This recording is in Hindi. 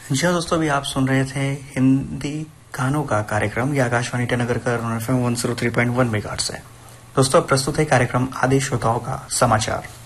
जी हाँ दोस्तों, अभी आप सुन रहे थे हिंदी गानों का कार्यक्रम। ये आकाशवाणी ईटानगर का FM 103.1 मेगाहर्ट्ज़ है। दोस्तों अब प्रस्तुत है कार्यक्रम आदि श्रोताओं का समाचार।